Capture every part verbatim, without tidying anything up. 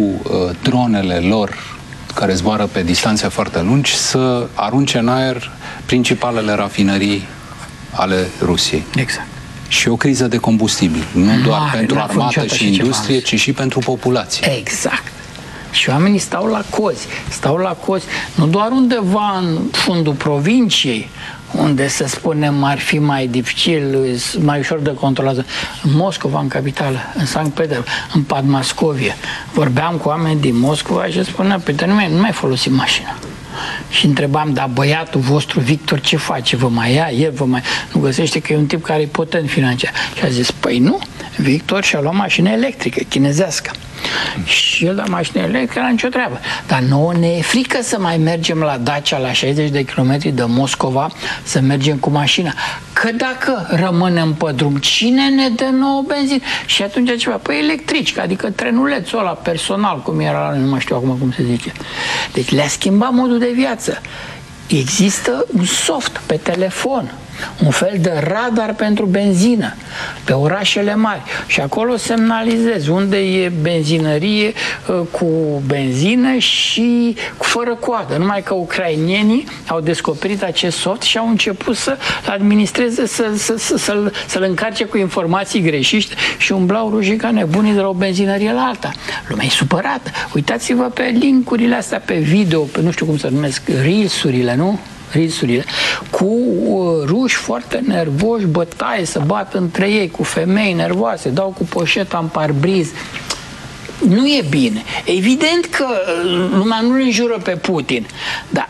uh, dronele lor care zboară pe distanțe foarte lungi să arunce în aer principalele rafinării ale Rusiei. Exact. Și o criză de combustibil, nu doar Mare, pentru armată și industrie, ci și pentru populație. Exact. Și oamenii stau la cozi, stau la cozi, nu doar undeva în fundul provinciei, unde, să spunem, ar fi mai dificil, mai ușor de controlat. În Moscova, în capitală, în Sankt Petersburg, în Padmascovie. Vorbeam cu oameni din Moscova și spunea, pe nu mai, nu mai folosim mașina. Și întrebam, dar băiatul vostru, Victor, ce face? Vă mai ia? El vă mai... Nu găsește că e un tip care e potent financiar. Și a zis, păi nu, Victor și-a luat mașină electrică, chinezească. Și el la mașină electrică era nicio treabă. Dar nouă ne e frică să mai mergem la Dacia la șaizeci de kilometri de Moscova, să mergem cu mașina. Că dacă rămânem pe drum, cine ne dă nouă benzină? Și atunci ceva, păi electrici, adică trenulețul ăla personal, cum era, nu mai știu acum cum se zice. Deci le-a schimbat modul de viață. Există un soft pe telefon, un fel de radar pentru benzină pe orașele mari și acolo semnalizezi unde e benzinărie cu benzină și fără coadă. Numai că ucrainienii au descoperit acest soft și au început să administreze, să-l să, să, să, să încarce cu informații greșite și umblau rușii ca nebunii de la o benzinărie la alta. Lumea e supărată. Uitați-vă pe linkurile astea pe video, pe nu știu cum se numesc, reels-urile, nu? Risurile, cu uh, ruși foarte nervoși, bătaie, să bat între ei, cu femei nervoase, dau cu poșeta în parbriz. Nu e bine. Evident că lumea nu îl înjură pe Putin, dar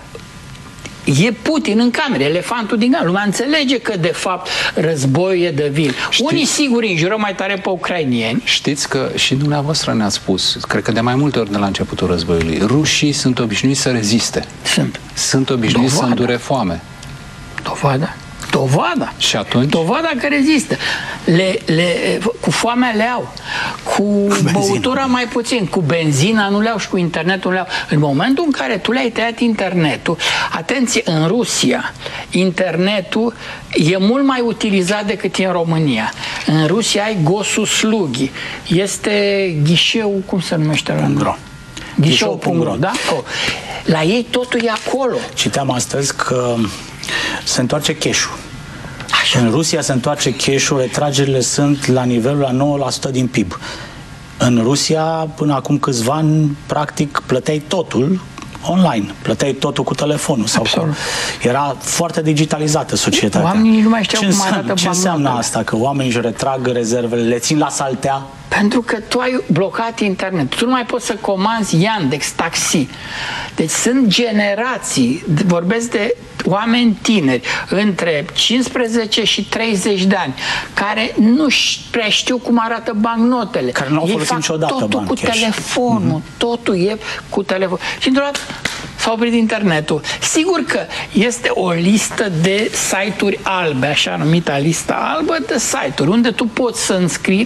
e Putin în cameră, elefantul din cameră. Lumea înțelege că, de fapt, războiul e de vin. Știți, unii sigur înjură mai tare pe ucrainieni. Știți că și dumneavoastră ne-ați spus, cred că de mai multe ori de la începutul războiului, rușii sunt obișnuiți să reziste. Sunt. Sunt obișnuiți Dovada. să îndure foame. Dovada. Dovada. Și atunci? Dovada că rezistă. Le, le, cu foamea le au. Cu, cu băutura mai puțin. Cu benzina nu le au și cu internetul nu le au. În momentul în care tu le-ai tăiat internetul, atenție, în Rusia, internetul e mult mai utilizat decât în România. În Rusia ai Gosuslugi. Este ghișeu, cum se numește la Pungro. Ghișeu Pungro, da? La ei totul e acolo. Citeam astăzi că se întoarce cash-ul. În Rusia se întoarce cash-ul, retragerile sunt la nivelul la nouă la sută din P I B. În Rusia, până acum câțiva ani, practic, plăteai totul online, plăteai totul cu telefonul. Sau cu... Era foarte digitalizată societatea. Oamenii nu mai știau ce cum înseamnă, arată ce înseamnă asta? Că oamenii își retrag rezervele, le țin la saltea? Pentru că tu ai blocat internet. Tu nu mai poți să comanzi Yandex, taxi. Deci sunt generații, vorbesc de oameni tineri, între cincisprezece și treizeci de ani, care nu prea știu cum arată bancnotele. Care nu au folosit niciodată totul bani cu cash. telefonul. Mm-hmm. Totul e cu telefon. Și într-o dată s-a oprit internetul. Sigur că este o listă de site-uri albe, așa numită lista albă de site-uri, unde tu poți să înscrii,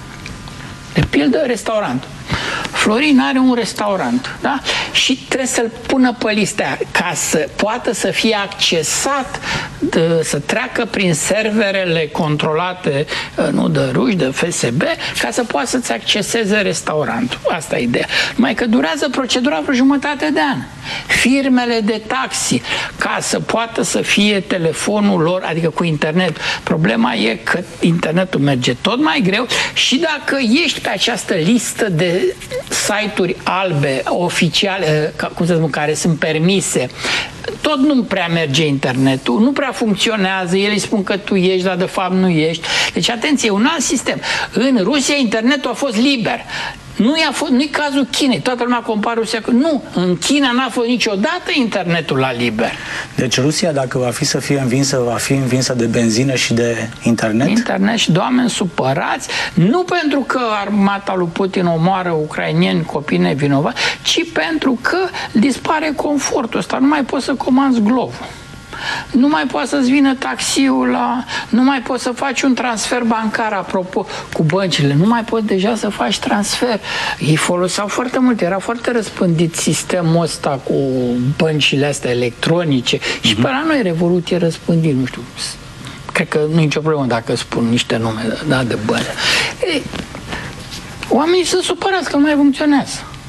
de pildă, restaurant. Florin are un restaurant, da? Și trebuie să-l pună pe lista aia, ca să poată să fie accesat, de, să treacă prin serverele controlate, nu de ruși, de F S B, ca să poată să-ți acceseze restaurantul. Asta e ideea. Numai că durează procedura vreo jumătate de an. Firmele de taxi, ca să poată să fie telefonul lor, adică cu internet. Problema e că internetul merge tot mai greu și dacă ești pe această listă de site-uri albe, oficiale, cum să spun, care sunt permise, tot nu prea merge internetul, nu prea funcționează, ei spun că tu ești, dar de fapt nu ești. Deci, atenție, e un alt sistem. În Rusia internetul a fost liber. Nu i-a fost, nu-i cazul Chinei. Toată lumea compară Rusia cu... Nu, în China n-a fost niciodată internetul la liber. Deci Rusia, dacă va fi să fie învinsă, va fi învinsă de benzină și de internet? Internet și de oameni supărați, nu pentru că armata lui Putin omoară ucrainieni, copii nevinovați, ci pentru că dispare confortul ăsta. Nu mai poți să comanzi Globul. Nu mai poți să-ți vină taxiul la... Nu mai poți să faci un transfer bancar, apropo, cu băncile. Nu mai poți deja să faci transfer. Ei foloseau foarte mult. Era foarte răspândit sistemul ăsta cu băncile astea electronice. Mm-hmm. Și pe la noi Revoluție răspândit, nu știu. Cred că nu e nicio problemă dacă spun niște nume, da, de bănci. Oamenii sunt supărați că nu mai funcționează.